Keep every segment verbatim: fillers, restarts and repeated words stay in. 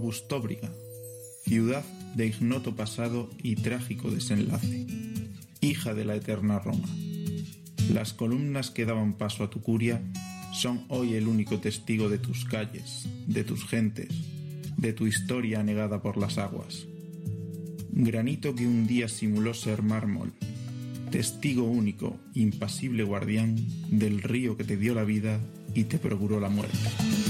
Augustóbriga, ciudad de ignoto pasado y trágico desenlace, hija de la eterna Roma. Las columnas que daban paso a tu curia son hoy el único testigo de tus calles, de tus gentes, de tu historia anegada por las aguas. Granito que un día simuló ser mármol, testigo único, impasible guardián del río que te dio la vida y te procuró la muerte.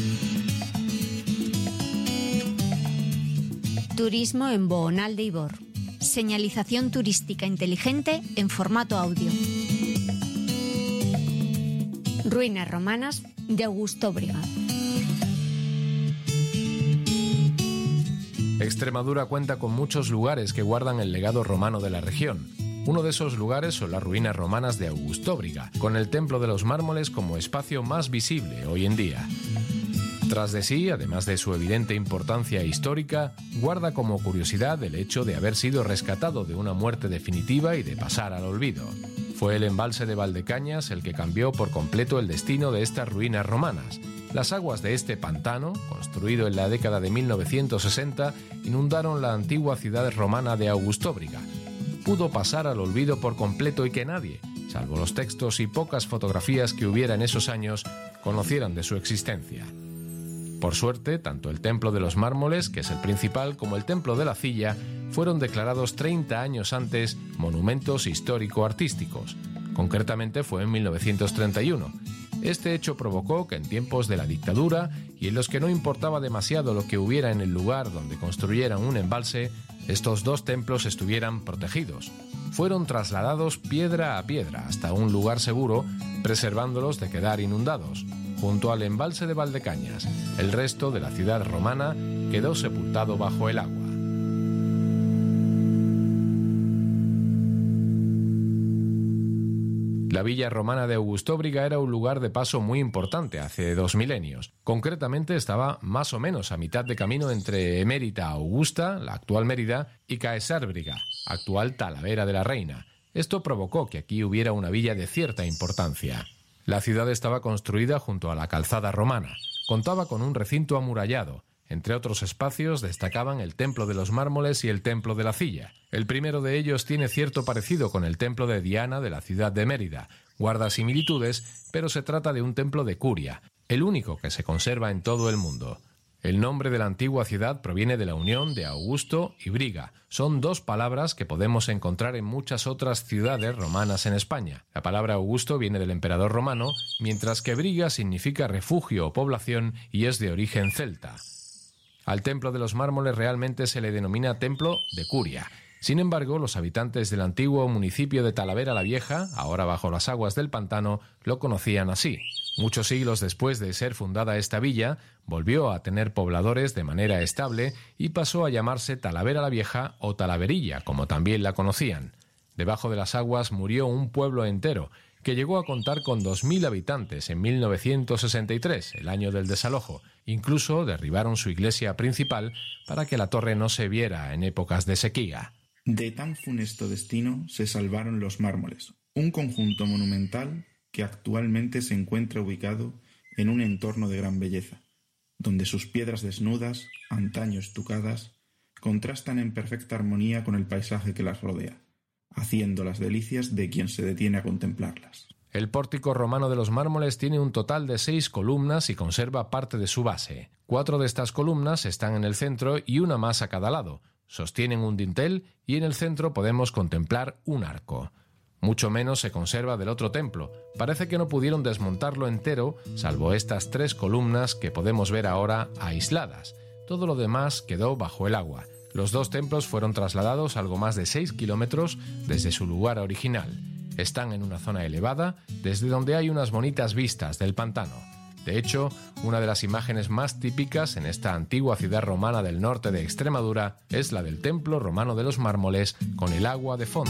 Turismo en Bohonal de Ibor. Señalización turística inteligente en formato audio. Ruinas romanas de Augustóbriga. Extremadura cuenta con muchos lugares que guardan el legado romano de la región. Uno de esos lugares son las ruinas romanas de Augustóbriga, con el Templo de los Mármoles como espacio más visible hoy en día. Tras de sí, además de su evidente importancia histórica, guarda como curiosidad el hecho de haber sido rescatado de una muerte definitiva y de pasar al olvido. Fue el embalse de Valdecañas el que cambió por completo el destino de estas ruinas romanas. Las aguas de este pantano, construido en la década de mil novecientos sesenta, inundaron la antigua ciudad romana de Augustóbriga. Pudo pasar al olvido por completo y que nadie, salvo los textos y pocas fotografías que hubiera en esos años, conocieran de su existencia. Por suerte, tanto el Templo de los Mármoles, que es el principal, como el Templo de la Silla, fueron declarados treinta años antes monumentos histórico-artísticos. Concretamente fue en mil novecientos treinta y uno. Este hecho provocó que en tiempos de la dictadura, y en los que no importaba demasiado lo que hubiera en el lugar donde construyeran un embalse, estos dos templos estuvieran protegidos. Fueron trasladados piedra a piedra hasta un lugar seguro, preservándolos de quedar inundados. Junto al embalse de Valdecañas, el resto de la ciudad romana quedó sepultado bajo el agua. La villa romana de Augustóbriga era un lugar de paso muy importante hace dos milenios. Concretamente estaba más o menos a mitad de camino entre Emérita Augusta, la actual Mérida, y Caesárbriga, actual Talavera de la Reina. Esto provocó que aquí hubiera una villa de cierta importancia. La ciudad estaba construida junto a la calzada romana. Contaba con un recinto amurallado. Entre otros espacios destacaban el Templo de los Mármoles y el Templo de la Silla. El primero de ellos tiene cierto parecido con el Templo de Diana de la ciudad de Mérida. Guarda similitudes, pero se trata de un templo de curia, el único que se conserva en todo el mundo. El nombre de la antigua ciudad proviene de la unión de Augusto y Briga. Son dos palabras que podemos encontrar en muchas otras ciudades romanas en España. La palabra Augusto viene del emperador romano, mientras que Briga significa refugio o población y es de origen celta. Al Templo de los Mármoles realmente se le denomina Templo de Curia. Sin embargo, los habitantes del antiguo municipio de Talavera la Vieja, ahora bajo las aguas del pantano, lo conocían así. Muchos siglos después de ser fundada esta villa, volvió a tener pobladores de manera estable y pasó a llamarse Talavera la Vieja o Talaverilla, como también la conocían. Debajo de las aguas murió un pueblo entero, que llegó a contar con dos mil habitantes en mil novecientos sesenta y tres, el año del desalojo. Incluso derribaron su iglesia principal para que la torre no se viera en épocas de sequía. De tan funesto destino se salvaron los Mármoles, un conjunto monumental que actualmente se encuentra ubicado en un entorno de gran belleza, donde sus piedras desnudas, antaño estucadas, contrastan en perfecta armonía con el paisaje que las rodea, haciendo las delicias de quien se detiene a contemplarlas. El pórtico romano de los Mármoles tiene un total de seis columnas y conserva parte de su base. Cuatro de estas columnas están en el centro y una más a cada lado. Sostienen un dintel y en el centro podemos contemplar un arco. Mucho menos se conserva del otro templo. Parece que no pudieron desmontarlo entero, salvo estas tres columnas que podemos ver ahora aisladas. Todo lo demás quedó bajo el agua. Los dos templos fueron trasladados algo más de seis kilómetros desde su lugar original. Están en una zona elevada, desde donde hay unas bonitas vistas del pantano. De hecho, una de las imágenes más típicas en esta antigua ciudad romana del norte de Extremadura es la del Templo Romano de los Mármoles con el agua de fondo.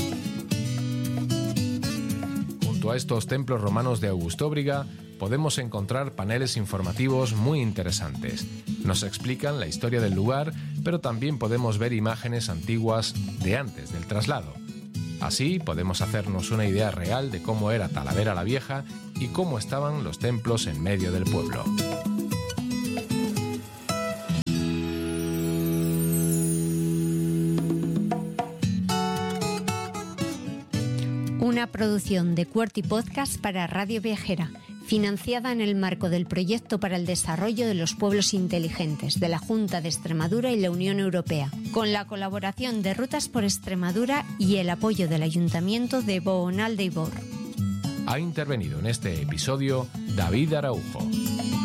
Junto a estos templos romanos de Augustóbriga podemos encontrar paneles informativos muy interesantes. Nos explican la historia del lugar, pero también podemos ver imágenes antiguas de antes del traslado. Así podemos hacernos una idea real de cómo era Talavera la Vieja y cómo estaban los templos en medio del pueblo. Una producción de QWERTY Podcast para Radio Viajera, financiada en el marco del Proyecto para el Desarrollo de los Pueblos Inteligentes de la Junta de Extremadura y la Unión Europea, con la colaboración de Rutas por Extremadura y el apoyo del Ayuntamiento de Bohonal de Ibor. Ha intervenido en este episodio David Araujo.